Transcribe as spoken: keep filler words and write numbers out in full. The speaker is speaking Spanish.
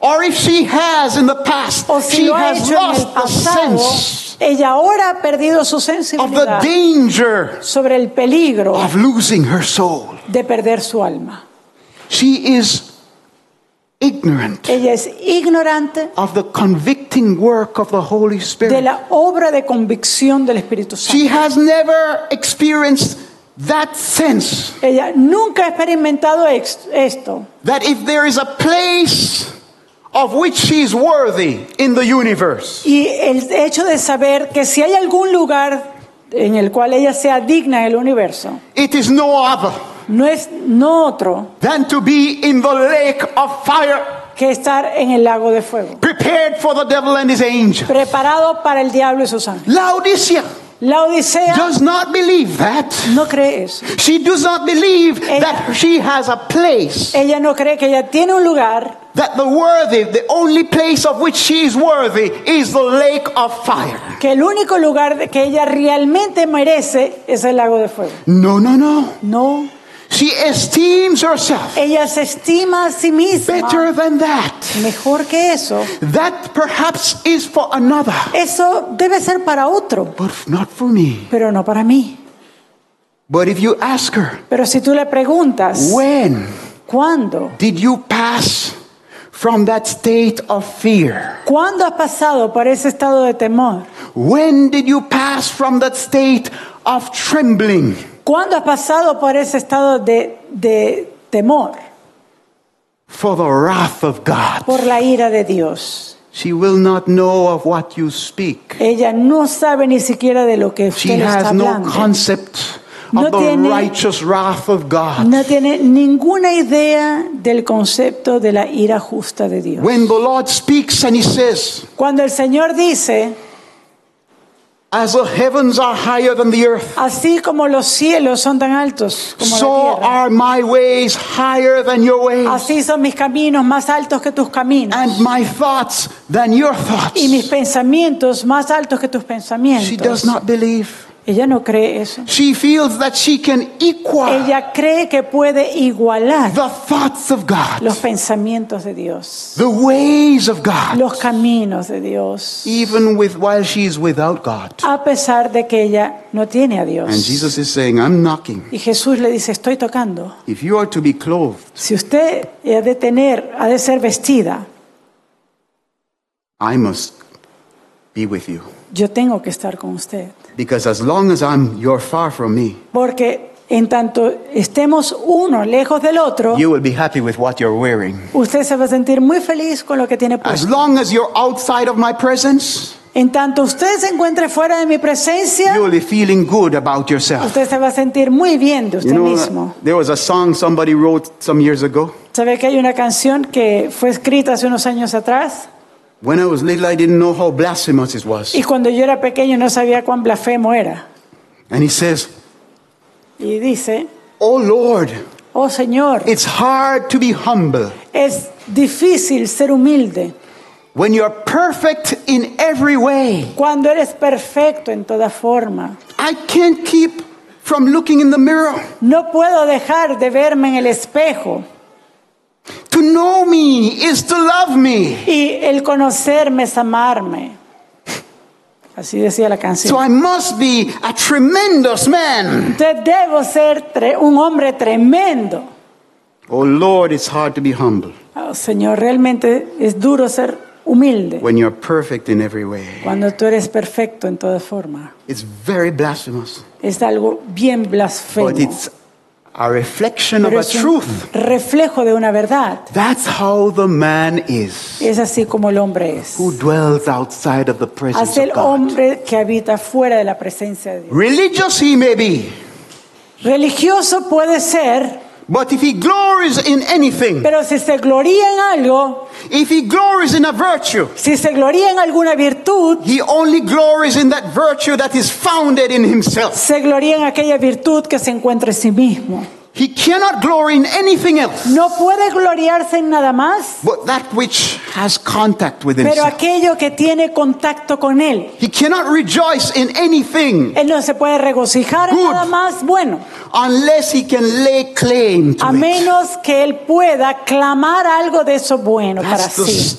or if she has in the past, o si she lo ha has hecho en el lost the pasado, sense ella ahora ha perdido su of the sensibilidad danger sobre el peligro of losing her soul. de perder su alma. She is ignorant Ella es ignorante of the convicting work of the Holy de Spirit. la obra de convicción del Espíritu She Santo. has never experienced that sense Ella nunca ha experimentado ex- esto, that if there is a place of which she is worthy in the universe, y el hecho de saber que si hay algún lugar en el cual ella sea digna del universo, it is no other no es no otro than to be in the lake of fire, que estar en el lago de fuego, prepared for the devil and his angels. preparado para el diablo y sus ángeles. Laodicea La Odisea does not believe that. no cree eso. She does not believe Ella- that she has a place, Ella no cree que ella tiene un lugar, that the worthy, the only place of which she is worthy is the lake of fire. que el único lugar de- que ella realmente merece es el lago de fuego. No, no, no. No, She esteems herself ella se estima a sí misma better than that. mejor que eso. That perhaps is for another, Eso debe ser para otro, but not for me. pero no para mí. But if you ask her, Pero si tú le preguntas, when ¿cuándo? did you pass from that state of fear? ¿Cuándo has pasado por ese estado de temor? When did you pass from that state of trembling? ¿Cuándo has pasado por ese estado de, de temor For the wrath of God. por la ira de Dios? She will not know of what you speak. Ella no sabe ni siquiera de lo que She usted le está has no hablando. concept No of the tiene- righteous wrath of God. No tiene ninguna idea del concepto de la ira justa de Dios. When the Lord speaks and He says, Cuando el Señor dice, as the heavens are higher than the earth, así como los cielos son tan altos como so la tierra, are my ways higher than your ways, así son mis caminos más altos que tus caminos, and my thoughts than your y mis thoughts. pensamientos más altos que tus She does pensamientos. not believe. Ella no cree eso. She feels that she can equal Ella cree que puede igualar the thoughts of God, los pensamientos de Dios, the ways of God, los caminos de Dios, even with while she is without God. a pesar de que ella no tiene a Dios. And Jesus is saying, I'm knocking. Y Jesús le dice, estoy tocando. If you are to be clothed, Si usted ha de tener, ha de ser vestida, I must be with you. yo tengo que estar con usted. Because as long as I'm you're far from me, Porque en tanto estemos uno lejos del otro, you will be happy with what you're wearing. usted se va a sentir muy feliz con lo que tiene As puesto. long as you're outside of my presence, En tanto usted se encuentre fuera de mi presencia, you will be feeling good about yourself. usted se va a sentir muy bien de usted You know, mismo. there was a song somebody wrote some years ago. ¿Sabe que hay una canción que fue escrita hace unos años atrás? When I was little, I didn't know how blasphemous it was. Y cuando yo era pequeño no sabía cuán blasfemo era. And he says, Y dice, oh Lord, oh Señor, it's hard to be humble es difícil ser humilde when you're perfect in every way. cuando eres perfecto en toda forma. I can't keep from looking in the mirror. No puedo dejar de verme en el espejo. To know me is to love me. Y el conocerme es amarme. Así decía la So canción. I must be a tremendous man. Entonces debo ser tre- un hombre tremendo. Oh Lord, it's hard to be humble Oh, Señor, realmente es duro ser humilde when you're perfect in every way. cuando tú eres perfecto en toda forma. It's very blasphemous, Es algo bien blasfemo. but it's a reflection of Pero a es un truth. reflejo de una verdad. That's how the man is, Es así como el hombre es. who dwells outside of the presence Hace el of God. hombre que habita fuera de la presencia de Dios. Religious he may be, Religioso puede ser, but if he glories in anything, pero si se gloría en algo, if he glories in a virtue, si se gloría en alguna virtud, he only glories in that virtue that is founded in himself. se gloría en aquella virtud que se encuentra en sí mismo. He cannot glory in anything else No puede gloriarse en nada más, but that which has contact with pero himself. aquello que tiene contacto con él. He cannot rejoice in anything Él no se puede regocijar en Good. nada más bueno, unless he can lay claim to a it. menos que él pueda clamar algo de eso bueno para That's the sí.